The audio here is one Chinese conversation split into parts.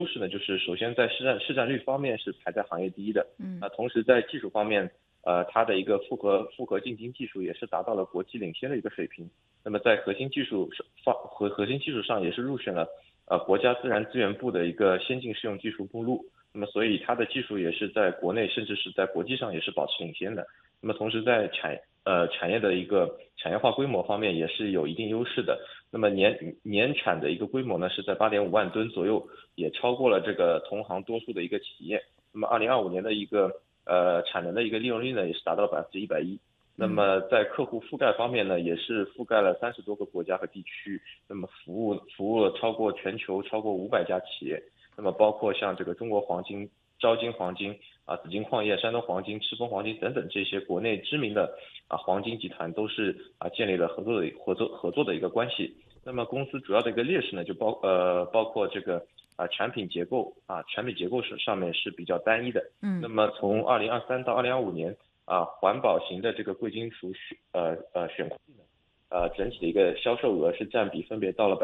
优势呢，就是首先在市占率方面是排在行业第一的。 嗯那同时在技术方面，它的一个复合进晶技术也是达到了国际领先的一个水平。那么在核心技术上也是入选了国家自然资源部的一个先进适用技术目录。那么所以它的技术也是在国内甚至是在国际上也是保持领先的。那么同时在产业的一个产业化规模方面也是有一定优势的。那么年产的一个规模呢是在8.5万吨左右，也超过了这个同行多数的一个企业。那么2025年的一个产能的一个利润率呢也是达到了110%。那么在客户覆盖方面呢，也是覆盖了30多个国家和地区，那么服务了全球超过500家企业。那么包括像这个中国黄金、招金黄金紫金矿业、山东黄金、赤峰黄金等等这些国内知名的黄金集团都是建立了合作的一个关系。那么公司主要的一个劣势呢，就包括这个产品结构上面是比较单一的。那么从2023到2025年环保型的这个贵金属选矿整体的一个销售额是占比分别到了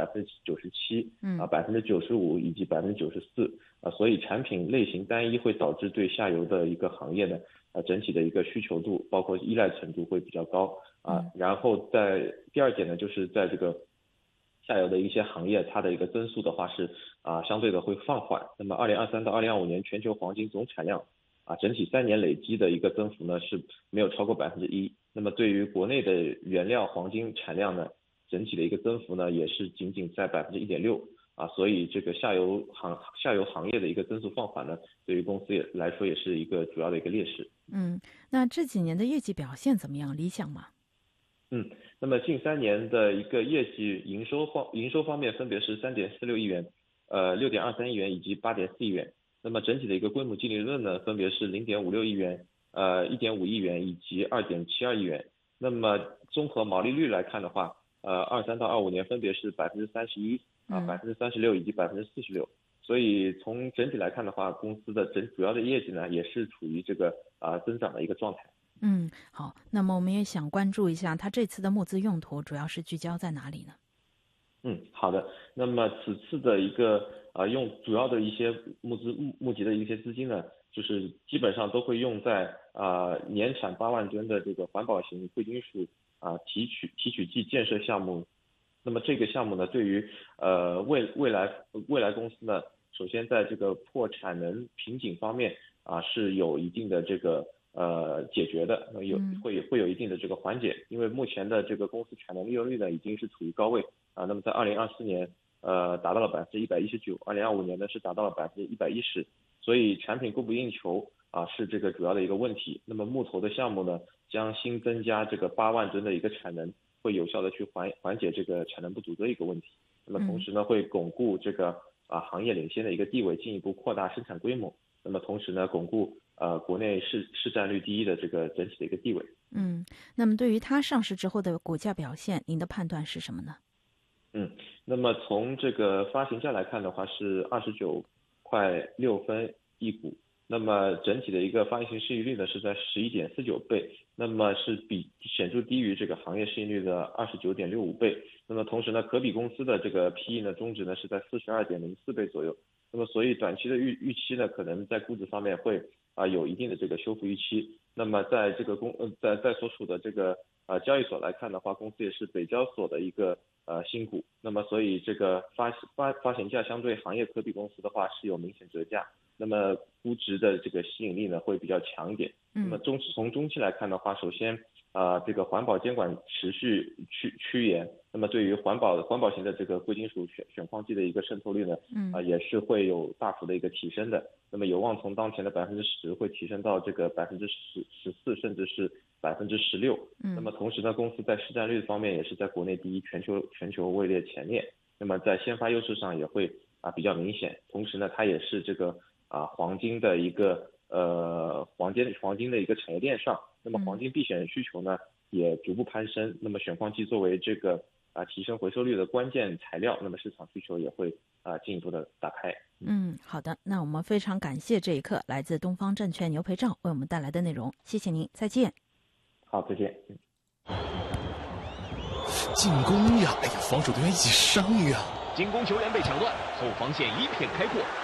97%、95%以及94%。所以产品类型单一会导致对下游的一个行业呢整体的一个需求度包括依赖程度会比较高然后在第二点呢，就是在这个下游的一些行业，它的一个增速的话是相对的会放缓。那么2023到2025年全球黄金总产量整体3年累积的一个增幅呢是没有超过1%。那么对于国内的原料黄金产量呢，整体的一个增幅呢也是仅仅在1.6%。所以这个下游行业的一个增速放缓呢，对于公司来说也是一个主要的一个劣势。 那这几年的业绩表现怎么样？理想吗？ 那么近3年的一个业绩营收方面分别是3.46亿元、6.23亿元以及8.4亿元。那么整体的一个规模净利润呢，分别是0.56亿元、1.5亿元以及2.72亿元。那么综合毛利率来看的话，23到25年分别是31%、36%以及46%。所以从整体来看的话，公司的主要的业绩呢，也是处于这个增长的一个状态。 好，那么我们也想关注一下，它这次的募资用途主要是聚焦在哪里呢？ 好的。那么此次的一个用主要的一些募集的一些资金呢，就是基本上都会用在年产8万吨的这个环保型贵金属提取剂建设项目。那么这个项目呢，对于未来公司呢，首先在这个破产能瓶颈方面是有一定的这个解决的，会有一定的这个缓解。因为目前的这个公司产能利润率呢已经是处于高位那么在2024年达到了119%，2025年呢是达到了110%。所以产品供不应求是这个主要的一个问题。那么木头的项目呢，将新增加这个8万吨的一个产能，会有效的去缓解这个产能不足的一个问题。那么同时呢，会巩固这个行业领先的一个地位，进一步扩大生产规模。那么同时呢，巩固国内市占率第一的这个整体的一个地位。 那么对于它上市之后的股价表现，您的判断是什么呢？ 那么从这个发行价来看的话，是29.6一股。那么整体的一个发行市盈率呢是在11.49倍，那么是显著低于这个行业市盈率的29.65倍。那么同时呢，可比公司的这个 PE 呢中值呢是在42.04倍左右。那么所以短期的预期呢，可能在估值方面会有一定的这个修复预期。那么在这个在所属的这个交易所来看的话，公司也是北交所的一个新股。那么所以这个发行价相对行业可比公司的话是有明显折价。那么估值的这个吸引力呢会比较强一点。那么从中期来看的话，首先这个环保监管持续趋严，那么对于环保型的这个贵金属选矿机的一个渗透率呢也是会有大幅的一个提升的。那么有望从当前的10%会提升到这个14%甚至是16%。那么同时呢，公司在市占率方面也是在国内第一，全球位列前列。那么在先发优势上也会比较明显。同时呢，它也是这个黄金的一个黄金的一个产业链上。那么黄金避险需求呢也逐步攀升。那么选矿机作为这个提升回收率的关键材料，那么市场需求也会进一步的打开。 好的，那我们非常感谢这一刻来自东方证券牛培照为我们带来的内容，谢谢您，再见。 好，再见。 进攻呀！防守队员一起上呀！ 进攻球员被抢断，后防线一片开阔。